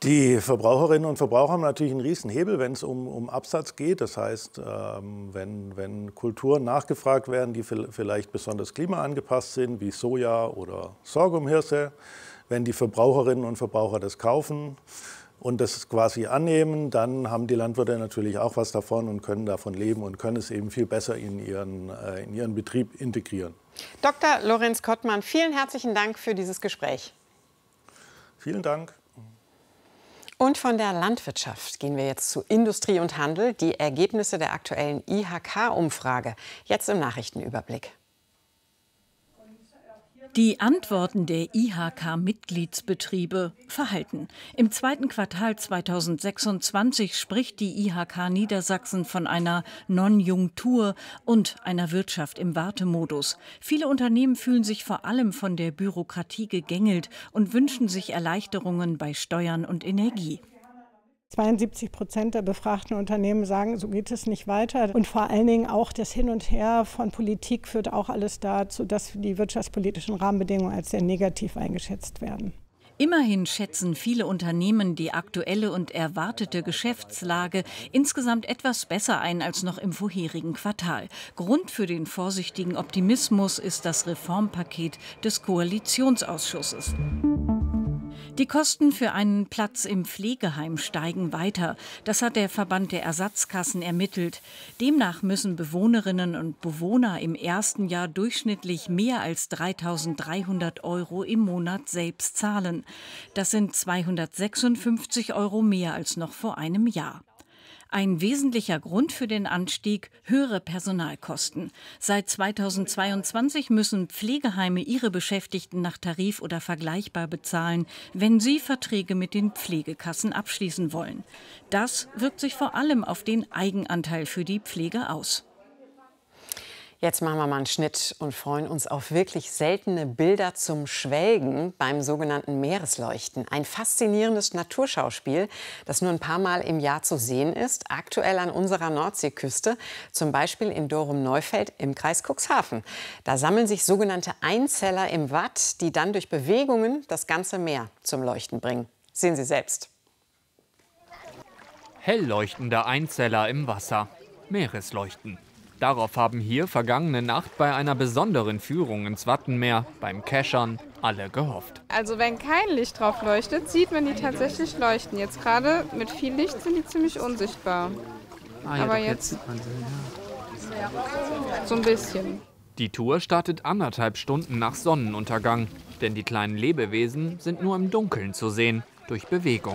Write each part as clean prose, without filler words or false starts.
Die Verbraucherinnen und Verbraucher haben natürlich einen riesen Hebel, wenn es um Absatz geht. Das heißt, wenn Kulturen nachgefragt werden, die vielleicht besonders klimaangepasst sind, wie Soja oder Sorghumhirse, wenn die Verbraucherinnen und Verbraucher das kaufen und das quasi annehmen, dann haben die Landwirte natürlich auch was davon und können davon leben und können es eben viel besser in ihren Betrieb integrieren. Dr. Lorenz Kottmann, vielen herzlichen Dank für dieses Gespräch. Vielen Dank. Und von der Landwirtschaft gehen wir jetzt zu Industrie und Handel. Die Ergebnisse der aktuellen IHK-Umfrage. Jetzt im Nachrichtenüberblick. Die Antworten der IHK-Mitgliedsbetriebe verhalten. Im zweiten Quartal 2026 spricht die IHK Niedersachsen von einer Nonjunktur und einer Wirtschaft im Wartemodus. Viele Unternehmen fühlen sich vor allem von der Bürokratie gegängelt und wünschen sich Erleichterungen bei Steuern und Energie. 72% der befragten Unternehmen sagen, so geht es nicht weiter. Und vor allen Dingen auch das Hin und Her von Politik führt auch alles dazu, dass die wirtschaftspolitischen Rahmenbedingungen als sehr negativ eingeschätzt werden. Immerhin schätzen viele Unternehmen die aktuelle und erwartete Geschäftslage insgesamt etwas besser ein als noch im vorherigen Quartal. Grund für den vorsichtigen Optimismus ist das Reformpaket des Koalitionsausschusses. Die Kosten für einen Platz im Pflegeheim steigen weiter. Das hat der Verband der Ersatzkassen ermittelt. Demnach müssen Bewohnerinnen und Bewohner im ersten Jahr durchschnittlich mehr als 3.300 € im Monat selbst zahlen. Das sind 256 € mehr als noch vor einem Jahr. Ein wesentlicher Grund für den Anstieg: höhere Personalkosten. Seit 2022 müssen Pflegeheime ihre Beschäftigten nach Tarif oder vergleichbar bezahlen, wenn sie Verträge mit den Pflegekassen abschließen wollen. Das wirkt sich vor allem auf den Eigenanteil für die Pflege aus. Jetzt machen wir mal einen Schnitt und freuen uns auf wirklich seltene Bilder zum Schwelgen beim sogenannten Meeresleuchten. Ein faszinierendes Naturschauspiel, das nur ein paar Mal im Jahr zu sehen ist, aktuell an unserer Nordseeküste, zum Beispiel in Dorum-Neufeld im Kreis Cuxhaven. Da sammeln sich sogenannte Einzeller im Watt, die dann durch Bewegungen das ganze Meer zum Leuchten bringen. Sehen Sie selbst. Hell leuchtende Einzeller im Wasser. Meeresleuchten. Darauf haben hier vergangene Nacht bei einer besonderen Führung ins Wattenmeer beim Keschern alle gehofft. Also wenn kein Licht drauf leuchtet, sieht man die tatsächlich leuchten. Jetzt gerade mit viel Licht sind die ziemlich unsichtbar. Ja, aber jetzt sieht man sie, ja. So ein bisschen. Die Tour startet 1,5 Stunden nach Sonnenuntergang. Denn die kleinen Lebewesen sind nur im Dunkeln zu sehen, durch Bewegung.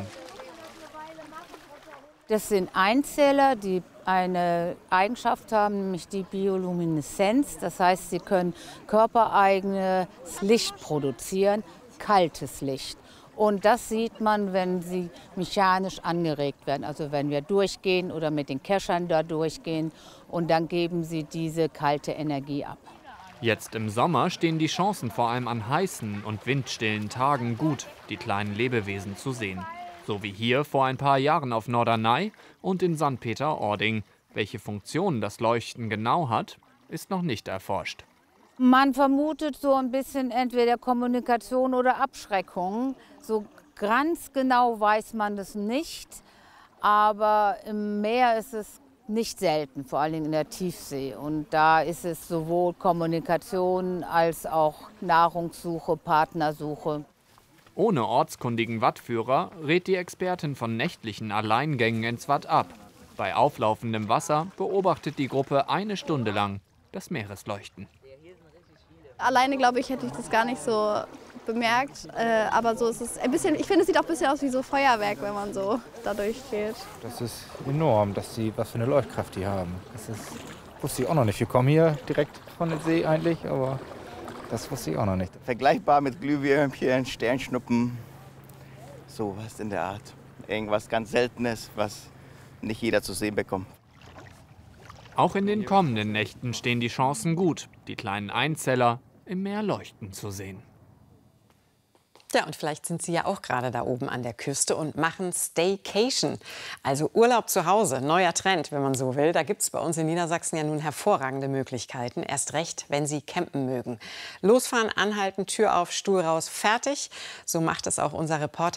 Das sind Einzeller, die eine Eigenschaft haben, nämlich die Biolumineszenz. Das heißt, sie können körpereigenes Licht produzieren, kaltes Licht. Und das sieht man, wenn sie mechanisch angeregt werden. Also wenn wir durchgehen oder mit den Keschern da durchgehen. Und dann geben sie diese kalte Energie ab. Jetzt im Sommer stehen die Chancen vor allem an heißen und windstillen Tagen gut, die kleinen Lebewesen zu sehen. So wie hier vor ein paar Jahren auf Norderney und in St. Peter-Ording. Welche Funktion das Leuchten genau hat, ist noch nicht erforscht. Man vermutet so ein bisschen entweder Kommunikation oder Abschreckung. So ganz genau weiß man das nicht. Aber im Meer ist es nicht selten, vor allem in der Tiefsee. Und da ist es sowohl Kommunikation als auch Nahrungssuche, Partnersuche. Ohne ortskundigen Wattführer rät die Expertin von nächtlichen Alleingängen ins Watt ab. Bei auflaufendem Wasser beobachtet die Gruppe 1 Stunde lang das Meeresleuchten. Alleine, glaube ich, hätte ich das gar nicht so bemerkt. Aber so ist es ein bisschen, ich finde, es sieht auch ein bisschen aus wie so Feuerwerk, wenn man so da durchgeht. Das ist enorm, was für eine Leuchtkraft die haben. Wusste ich auch noch nicht. Wir kommen hier direkt von der See eigentlich, aber das wusste ich auch noch nicht. Vergleichbar mit Glühwürmchen, Sternschnuppen, sowas in der Art. Irgendwas ganz Seltenes, was nicht jeder zu sehen bekommt. Auch in den kommenden Nächten stehen die Chancen gut, die kleinen Einzeller im Meer leuchten zu sehen. Ja, und vielleicht sind Sie ja auch gerade da oben an der Küste und machen Staycation, also Urlaub zu Hause, neuer Trend, wenn man so will. Da gibt es bei uns in Niedersachsen ja nun hervorragende Möglichkeiten, erst recht, wenn Sie campen mögen. Losfahren, anhalten, Tür auf, Stuhl raus, fertig. So macht es auch unser Reporter